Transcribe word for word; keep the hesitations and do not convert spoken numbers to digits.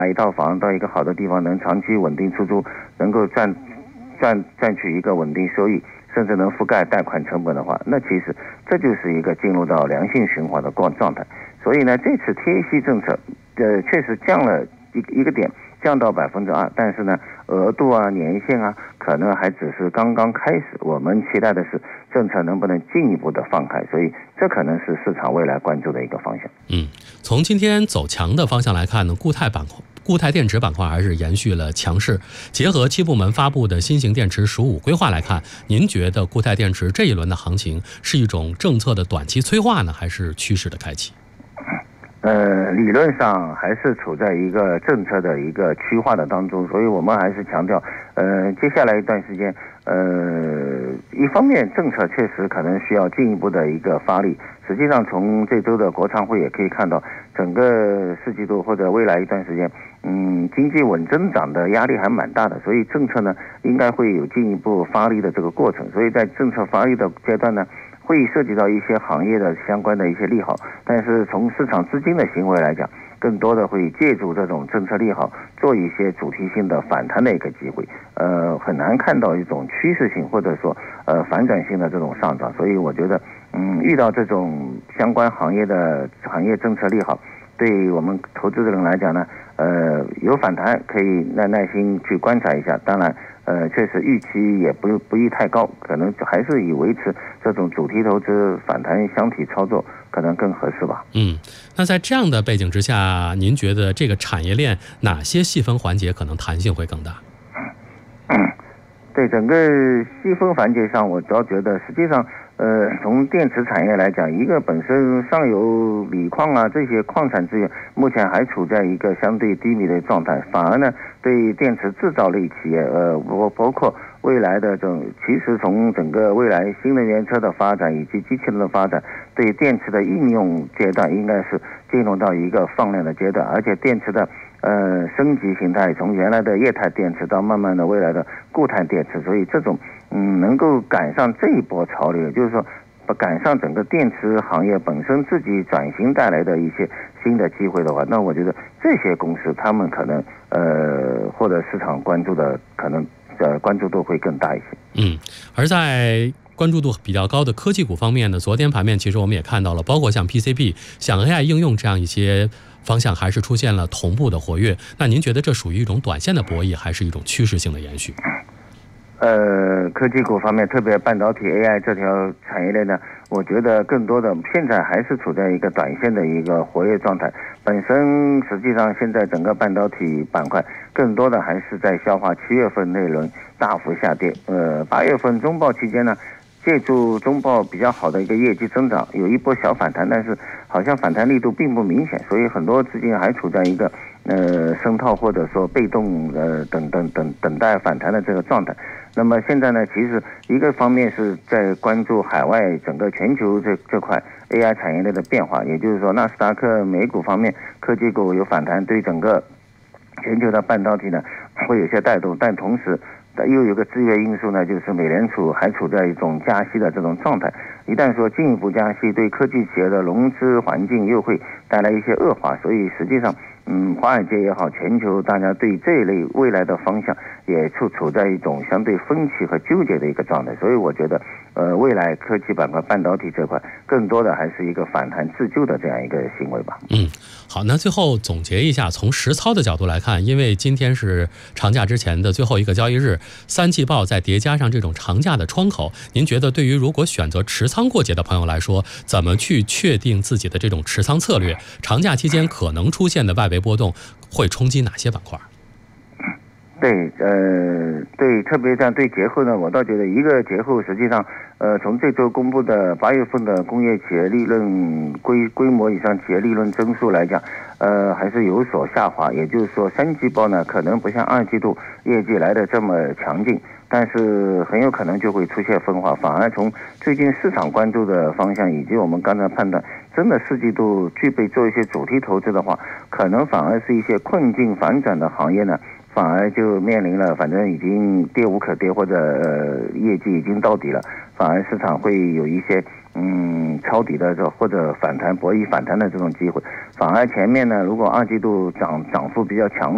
买一套房到一个好的地方能长期稳定出租，能够赚赚赚取一个稳定收益，甚至能覆盖贷款成本的话，那其实这就是一个进入到良性循环的状态。所以呢，这次贴息政策，呃，确实降了一个一个点，降到百分之二，但是呢，额度啊、年限啊，可能还只是刚刚开始。我们期待的是政策能不能进一步的放开，所以这可能是市场未来关注的一个方向。 嗯，从今天走强的方向来看呢，固态板块。固态电池板块还是延续了强势，结合七部门发布的新型电池“十五”规划来看，您觉得固态电池这一轮的行情是一种政策的短期催化呢，还是趋势的开启？ 呃，理论上还是处在一个政策的一个趋化的当中，所以我们还是强调，呃，接下来一段时间，呃，一方面政策确实可能需要进一步的一个发力。实际上，从这周的国常会也可以看到，整个四季度或者未来一段时间，嗯，经济稳增长的压力还蛮大的，所以政策呢应该会有进一步发力的这个过程。所以在政策发力的阶段呢，会涉及到一些行业的相关的一些利好，但是从市场资金的行为来讲，更多的会借助这种政策利好做一些主题性的反弹的一个机会，呃，很难看到一种趋势性或者说呃反转性的这种上涨。所以我觉得，嗯，遇到这种相关行业的行业政策利好，对于我们投资的人来讲呢，呃，有反弹可以耐耐心去观察一下。当然，呃，确实预期也不不宜太高，可能还是以维持这种主题投资反弹箱体操作可能更合适吧。 嗯，那在这样的背景之下，您觉得这个产业链哪些细分环节可能弹性会更大？ 对整个细分环节上，我主要觉得实际上，呃，从电池产业来讲，一个本身上游锂矿啊这些矿产资源，目前还处在一个相对低迷的状态，反而呢，对电池制造类企业，呃，包包括未来的这种，其实从整个未来新能源车的发展以及机器人的发展，对电池的应用阶段应该是进入到一个放量的阶段，而且电池的呃升级形态从原来的液态电池到慢慢的未来的固态电池，所以这种嗯能够赶上这一波潮流，也就是说赶上整个电池行业本身自己转型带来的一些新的机会的话，那我觉得这些公司他们可能呃或者市场关注的可能呃关注度会更大一些。 嗯，而在关注度比较高的科技股方面呢，昨天盘面其实我们也看到了，包括像 P C B、像 A I 应用这样一些方向还是出现了同步的活跃。那您觉得这属于一种短线的博弈，还是一种趋势性的延续？ 呃，科技股方面，特别半导体 A I 这条产业链呢，我觉得更多的现在还是处在一个短线的一个活跃状态。本身实际上现在整个半导体板块更多的还是在消化七月份那轮大幅下跌。呃，八月份中报期间呢，借助中报比较好的一个业绩增长，有一波小反弹，但是好像反弹力度并不明显，所以很多资金还处在一个呃深套或者说被动呃等等等等待反弹的这个状态。那么现在呢，其实一个方面是在关注海外整个全球这这块 A I 产业链的变化，也就是说纳斯达克美股方面科技股有反弹，对整个全球的半导体呢会有些带动，但同时又有个制约因素呢，就是美联储还处在一种加息的这种状态，一旦说进一步加息，对科技企业的融资环境又会带来一些恶化，所以实际上嗯，华尔街也好，全球大家对这一类未来的方向也处处在一种相对分歧和纠结的一个状态，所以我觉得，呃，未来科技板块、半导体这块，更多的还是一个反弹自救的这样一个行为吧。 嗯，好，那最后总结一下，从实操的角度来看，因为今天是长假之前的最后一个交易日，三季报再叠加上这种长假的窗口，您觉得对于如果选择持仓过节的朋友来说，怎么去确定自己的这种持仓策略？长假期间可能出现的外围波动会冲击哪些板块？ 对，呃，对，特别像对节后呢，我倒觉得一个节后实际上，呃，从这周公布的八月份的工业企业利润规规模以上企业利润增速来讲，呃，还是有所下滑。也就是说，三季报呢可能不像二季度业绩来的这么强劲，但是很有可能就会出现分化。反而从最近市场关注的方向以及我们刚才判断，真的四季度具备做一些主题投资的话，可能反而是一些困境反转的行业呢。反而就面临了，反正已经跌无可跌，或者、呃、业绩已经到底了，反而市场会有一些嗯抄底的这或者反弹博弈反弹的这种机会。反而前面呢，如果二季度涨涨幅比较强。